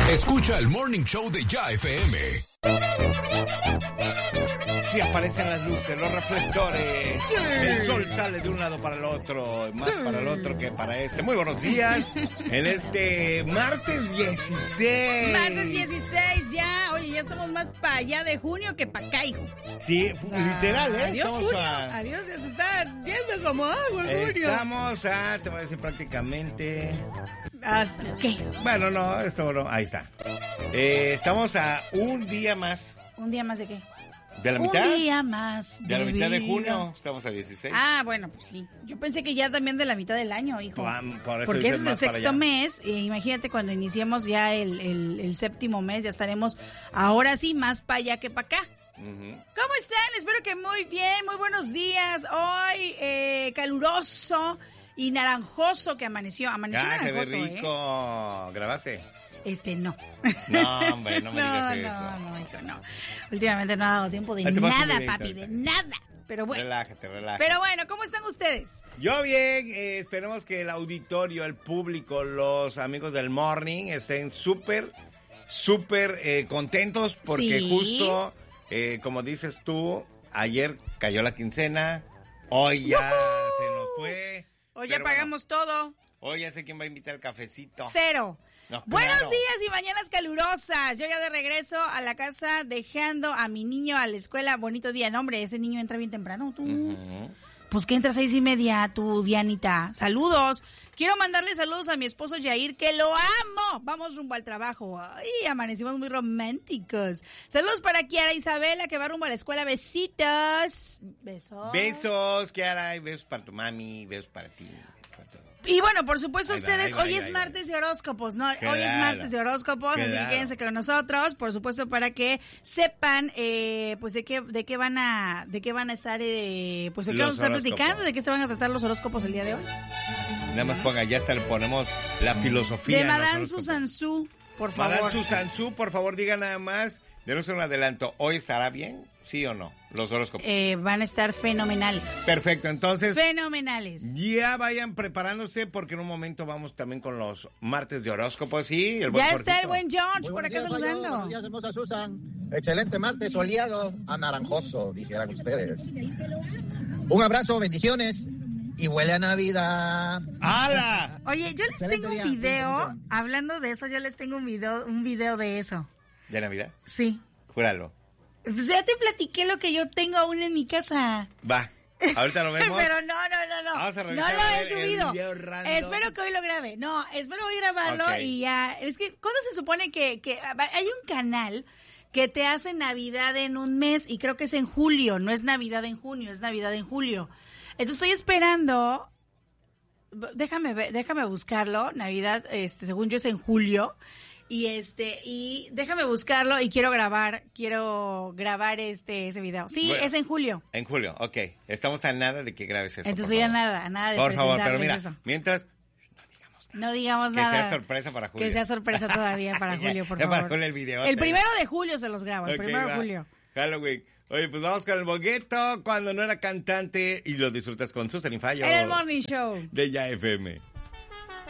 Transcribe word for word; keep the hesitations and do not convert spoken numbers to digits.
Escucha el Morning Show de Ya F M. Sí, aparecen las luces, los reflectores. Sí. El sol sale de un lado para el otro, más sí. para el otro que para este. Muy buenos días. En este martes dieciséis. Martes dieciséis ya. Oye, ya estamos más para allá de junio que para acá, hijo. Sí, o sea, literal, ¿eh? Adiós, estamos junio. A... Adiós, ya se está yendo como agua, junio. Estamos a, te voy a decir prácticamente... ¿Hasta qué? Bueno, no, esto no, ahí está. Eh, estamos a un día más. ¿Un día más de qué? ¿De la mitad? Un día más de De la mitad de vida. junio, estamos a dieciséis. Ah, bueno, pues sí. Yo pensé que ya también de la mitad del año, hijo. Por, por eso Porque ese es el más para sexto allá. mes. Eh, imagínate cuando iniciemos ya el, el, el séptimo mes, ya estaremos ahora sí más para allá que para acá. Uh-huh. ¿Cómo están? Espero que muy bien, muy buenos días. Hoy eh, caluroso y naranjoso que amaneció. Amaneció Ah, se ve naranjoso, rico. ¿eh? ¿Grabaste? Este, no. No, hombre, no me no, digas no, eso. no, hijo, no. Últimamente no ha dado tiempo de Ahí te vas nada, con papi, videito, de nada. Pero bueno. Relájate, relájate. Pero bueno, ¿cómo están ustedes? Yo bien, eh, esperemos que el auditorio, el público, los amigos del Morning estén súper, súper eh, contentos porque Sí. justo, eh, como dices tú, ayer cayó la quincena, hoy ya ¡Woohoo! se nos fue. Hoy ya pero pagamos bueno, todo. hoy ya sé quién va a invitar el cafecito. Cero. No, Buenos claro. días y mañanas calurosas. Yo ya de regreso a la casa dejando a mi niño a la escuela. Bonito día. No, hombre, ese niño entra bien temprano. Tú. Uh-huh. Pues que entra a seis y media, tú, Dianita. Saludos. Quiero mandarle saludos a mi esposo Yair, que lo amo. Vamos rumbo al trabajo. Ay, amanecimos muy románticos. Saludos para Kiara Isabela, que va rumbo a la escuela. Besitos. Besos. Besos, Kiara, y besos para tu mami, besos para ti. Y bueno, por supuesto Ahí va, ustedes, ahí va, hoy ahí va, es ahí va. martes de horóscopos, ¿no? Claro. Hoy es martes de horóscopos, así Claro. que quédense con nosotros, por supuesto, para que sepan, eh, pues de qué, de qué van a, de qué van a estar, eh, pues de qué Los vamos a estar horóscopos. platicando, de qué se van a tratar los horóscopos el día de hoy. Nada más ponga, ya hasta le ponemos la filosofía. De en los Madame horóscopos. Susan Su, por favor. Madame Susan Su, por favor, diga nada más. Denos un adelanto. ¿Hoy estará bien? ¿Sí o no? Los horóscopos. Eh, van a estar fenomenales. Perfecto, entonces Fenomenales. ya vayan preparándose porque en un momento vamos también con los martes de horóscopos. Sí, el buen Ya Jorgito. está el buen George Muy por buenos acá días, Mayo. saludando. Buenos días, hermosa Susan. Excelente martes, soleado, anaranjoso, dijeran ustedes. Un abrazo, bendiciones y huele a Navidad. ¡Hala! Oye, yo les Excelente tengo un día, video, bendición. hablando de eso, yo les tengo un video, un video de eso. ¿De Navidad? Sí. Júralo. Pues ya te platiqué lo que yo tengo aún en mi casa. Va. Ahorita lo vemos. Pero no, no, no, no. Vamos a no revisar lo a he ver el subido. video random. Espero que hoy lo grabe. No, espero hoy grabarlo Ok. y ya. Es que, ¿cuándo se supone que, que hay un canal que te hace Navidad en un mes? Y creo que es en julio. No es Navidad en junio, es Navidad en julio. Entonces estoy esperando. Déjame ver, déjame buscarlo. Navidad, este, según yo es en julio. Y este, y déjame buscarlo y quiero grabar, quiero grabar este, ese video. Sí, Bueno. es en julio. En julio, ok. Estamos a nada de que grabes esto. Entonces por ya favor. nada, nada de Por favor, pero presentarles mira, eso. mientras No digamos que nada. sea sorpresa para julio. Que sea sorpresa todavía para Ya, julio, por ya favor. para julio el video. El primero de julio se los grabo, el Ok, primero de va. julio. Halloween. Oye, pues vamos con el bogueto cuando no era cantante y lo disfrutas con Susan y Fallo En el Morning Show. de Ya F M.